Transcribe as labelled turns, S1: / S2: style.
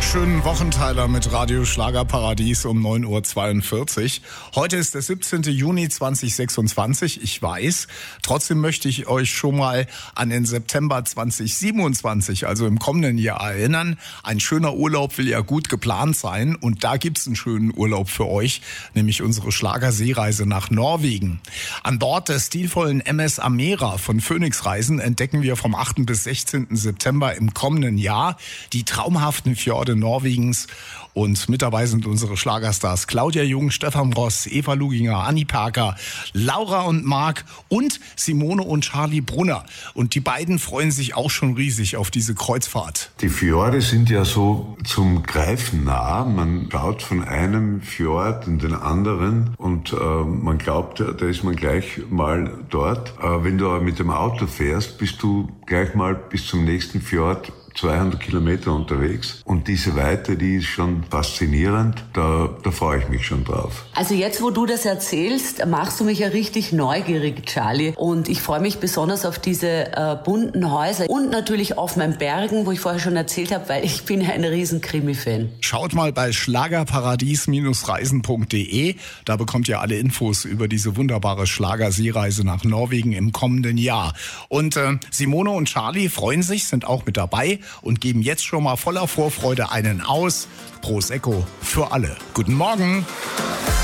S1: Schönen Wochenteiler mit Radio Schlagerparadies um 9.42 Uhr. Heute ist der 17. Juni 2026, ich weiß. Trotzdem möchte ich euch schon mal an den September 2027, also im kommenden Jahr, erinnern. Ein schöner Urlaub will ja gut geplant sein und da gibt's einen schönen Urlaub für euch, nämlich unsere Schlagerseereise nach Norwegen. An Bord des stilvollen MS Amera von Phoenix Reisen entdecken wir vom 8. bis 16. September im kommenden Jahr die traumhaften Fjorde Norwegens. Und mit dabei sind unsere Schlagerstars Claudia Jung, Stefan Ross, Eva Luginger, Anni Parker, Laura und Marc und Simone und Charlie Brunner. Und die beiden freuen sich auch schon riesig auf diese Kreuzfahrt.
S2: Die Fjorde sind ja so zum Greifen nah. Man schaut von einem Fjord in den anderen und man glaubt, da ist man gleich mal dort. Wenn du aber mit dem Auto fährst, bist du gleich mal bis zum nächsten Fjord 200 Kilometer unterwegs und diese Weite, die ist schon faszinierend, da freue ich mich schon drauf.
S3: Also jetzt, wo du das erzählst, machst du mich ja richtig neugierig, Charlie, und ich freue mich besonders auf diese bunten Häuser und natürlich auf meinen Bergen, wo ich vorher schon erzählt habe, weil ich bin ja ein riesen Krimi-Fan.
S1: Schaut mal bei schlagerparadies-reisen.de, da bekommt ihr alle Infos über diese wunderbare Schlagerseereise nach Norwegen im kommenden Jahr. Und Simone und Charlie freuen sich, sind auch mit dabei und geben jetzt schon mal voller Vorfreude einen aus. Prosecco für alle. Guten Morgen.